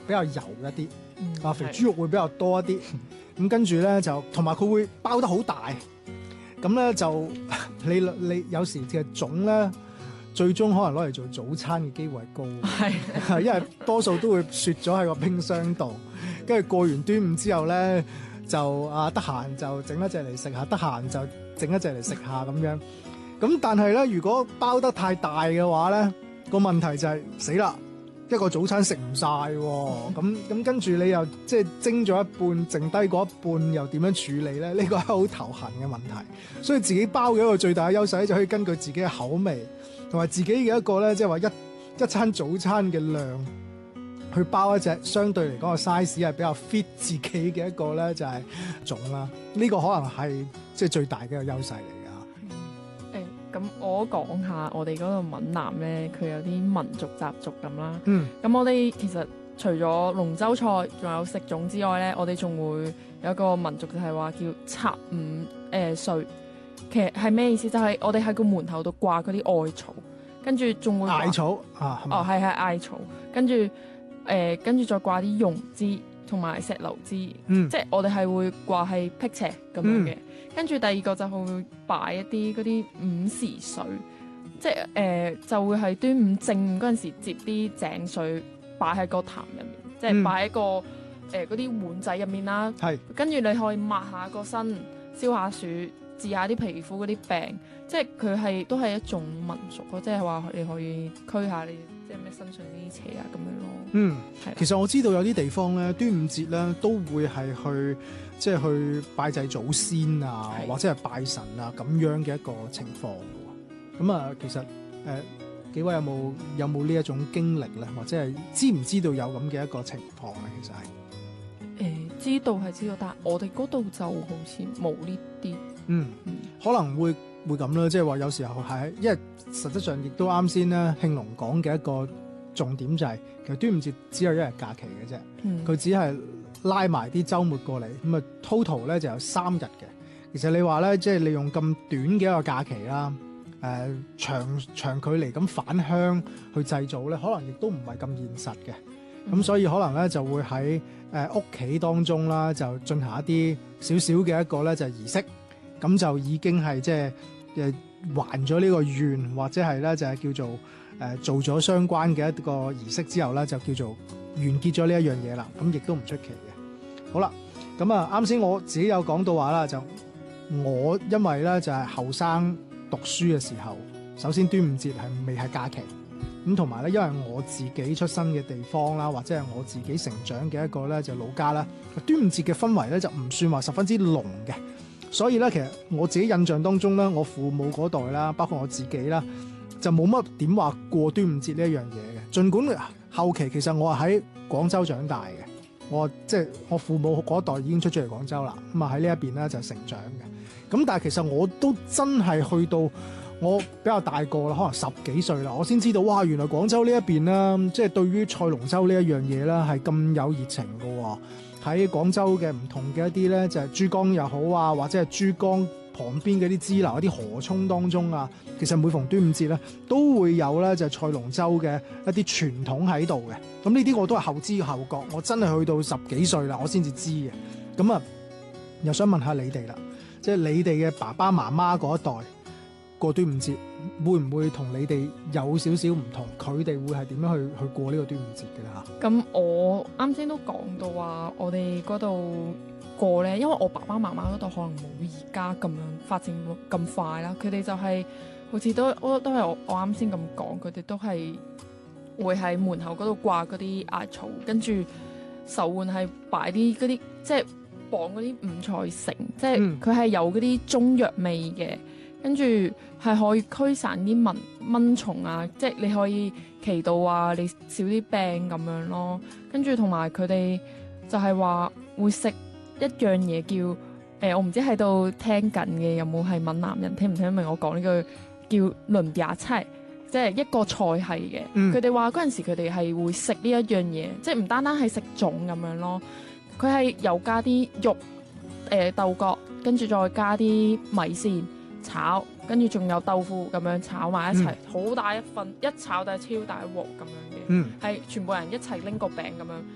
比較油一啲，肥豬肉會比較多一啲。咁跟住咧就同埋佢會包得好大，咁咧就你有時嘅粽咧，最終可能攞嚟做早餐嘅機會係高，係因為多數都會雪咗喺個冰箱度，跟住過完端午之後咧就得閒就整一隻嚟食下，得閒就整一隻嚟食下咁樣。咁但係咧，如果包得太大嘅話咧，個問題就係死啦，一個早餐食唔晒喎。咁跟住你又即係蒸咗一半，剩低嗰一半又點樣處理咧？呢個係好頭痕嘅問題。所以自己包嘅一個最大嘅優勢就可以根據自己嘅口味同埋自己嘅一個咧，即係話一餐早餐嘅量去包一隻相對嚟講個 size 係比較 fit 自己嘅一個咧，就係粽啦。呢個可能係即係最大嘅一個優勢嚟。 咁我講下我哋嗰度閩南咧，佢有啲民族習俗咁啦。咁我哋其實除咗龍舟賽，仲有食粽之外咧，我哋仲會有一個民族就係話叫插五歲。其實係咩意思？就係我哋喺個門頭度掛嗰啲艾草，跟住仲會艾草啊， 係艾草，跟住再掛啲榕枝同埋石榴枝，即係我哋係會掛係辟邪咁樣嘅。跟住第二個就會擺一啲嗰啲午時水，即係就會係端午正嗰陣時接啲井水擺喺個壇入面，即係擺喺個嗰啲碗仔入面啦。跟住你可以抹下個身，消下暑，治下啲皮膚嗰啲病，即係佢係都係一種民俗咯，即係話你可以驅下你即係咩身上啲邪啊咁樣咯。 其實我知道有啲地方咧，端午節咧都會係去即係去拜祭祖先啊，或者係拜神啊咁樣嘅一個情況嘅喎。咁啊，其實幾位有冇呢一種經歷咧，或者係知唔知道有咁嘅一個情況咧？其實係知道係知道，但係我哋嗰度就好似冇呢啲。 可能會咁啦，即係話有時候係因為實質上亦都啱先咧，慶龍講嘅一個重點就係其實端午節只有一日假期嘅啫，佢只係拉埋啲週末過嚟，咁啊 total 咧就有3日嘅。其實你話咧，即係利用咁短嘅一個假期啦，長距離咁返鄉去製造咧，可能亦都唔係咁現實嘅。咁所以可能咧就會喺屋企當中啦，就進行一啲少少嘅一個咧就係儀式，咁就已經係即係還咗呢個願，或者係咧就係叫做做咗相關嘅一個儀式之後咧，就叫做完結咗呢一樣嘢啦。咁亦都唔出奇嘅。好啦，咁啊啱先我自己有講到話啦，就我因為咧就係後生讀書嘅時候，首先端午節係未係假期，咁同埋咧因為我自己出生嘅地方啦，或者係我自己成長嘅一個咧就老家啦，端午節嘅氛圍咧就唔算話十分之濃嘅。所以咧，其實我自己印象當中咧，我父母嗰代啦，包括我自己啦，就冇乜點話過端午節呢一樣嘢嘅。儘管後期其實我係喺廣州長大嘅，即係我父母嗰代已經出咗嚟廣州啦，咁啊喺呢一邊咧就成長嘅。咁但係其實我都真係去到我比較大個啦，可能10幾歲啦，我先知道哇，原來廣州呢一邊咧，即係對於賽龍舟呢一樣嘢咧係咁有熱情嘅喎。喺廣州嘅唔同嘅一啲咧，就係珠江又好啊，或者係珠江旁邊嘅啲支流、一啲河涌當中啊，其實每逢端午節咧，都會有咧就係賽龍舟嘅一啲傳統喺度嘅。咁呢啲我都係後知後覺，我真係去到10幾歲啦，我先至知嘅。咁啊，又想問下你哋啦，即係你哋嘅爸爸媽媽嗰一代過端午節，會唔會同你哋有少少唔同？佢哋會係點樣去過呢個端午節嘅啦？ 咁我啱先都講到話，我哋嗰度過咧，因為我爸爸媽媽嗰度可能冇而家咁樣發展咁快啦，佢哋就係好似都係我啱先咁講，佢哋都係會喺門口嗰度掛嗰啲艾草，跟住手腕係擺啲嗰啲即係綁嗰啲五彩繩，即係佢係有嗰啲中藥味嘅。跟住係可以驅散啲蚊蟲啊，即係你可以祈禱啊，你少啲病咁樣咯。跟住同埋佢哋就係話會食一樣嘢叫我唔知喺度聽緊嘅有冇係閩南人聽唔聽得明我講呢句叫輪嗲菜，即係一個菜系嘅。佢哋話嗰陣時佢哋係會食呢一樣嘢，即係唔單單係食粽咁樣咯。佢係又加啲肉豆角，跟住再加啲米線。炒，跟住仲有豆腐咁樣炒埋一齊，好大一份，一炒就係超大一鑊咁樣嘅，係全部人一齊拎個餅咁樣